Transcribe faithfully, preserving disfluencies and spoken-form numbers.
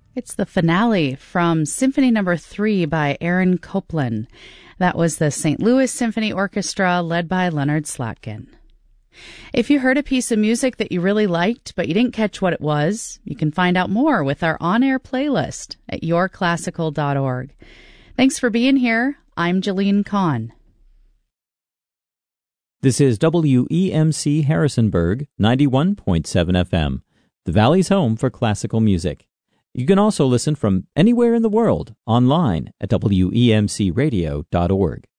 It's the finale from Symphony Number Three by Aaron Copland. That was the Saint Louis Symphony Orchestra led by Leonard Slatkin. If you heard a piece of music that you really liked, but you didn't catch what it was, you can find out more with our on-air playlist at your classical dot org. Thanks for being here. I'm Jalene Kahn. This is W E M C Harrisonburg, ninety-one point seven F M, the Valley's home for classical music. You can also listen from anywhere in the world online at W E M C radio dot org.